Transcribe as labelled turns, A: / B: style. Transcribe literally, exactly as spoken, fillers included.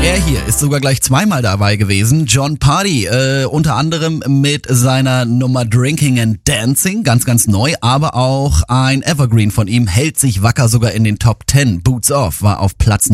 A: Er hier ist sogar gleich zweimal dabei gewesen. Jon Pardi, äh, unter anderem mit seiner Nummer Drinking and Dancing, ganz, ganz neu, aber auch ein Evergreen von ihm, hält sich wacker sogar in den Top Ten. Boots Off war auf Platz